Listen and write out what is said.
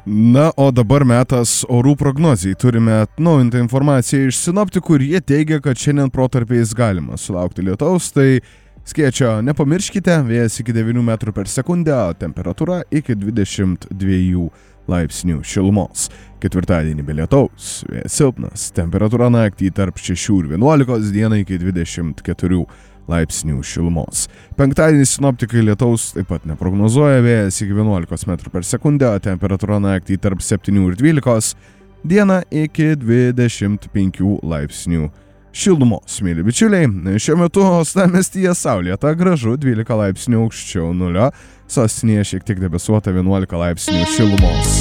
Na, o dabar metas orų prognozijai. Turime atnaujintą informaciją iš sinoptikų ir jie teigia, kad šiandien protarpiais galima sulaukti lietaus, tai skėčio nepamirškite, vėjas iki 9 metrų per sekundę, temperatūra iki 22 laipsnių šilumos. Ketvirtadienį be lietaus, vėjas silpnas, temperatūra naktį tarp 6 ir 11, dieną iki 24 laipsnių šilumos. Penktadienį sinoptikai lietaus taip pat neprognozuoja, vėjas iki 11 metrų per sekundę, temperatūra naktį tarp 7 ir 12, dieną iki 25 laipsnių šilumos. Mėly bičiuliai, šiuo metu uostamiestyje saulėta, gražu, 12 laipsnių aukščiau nulio, sostinėje šiek tiek debesuota, 11 laipsnių šilumos.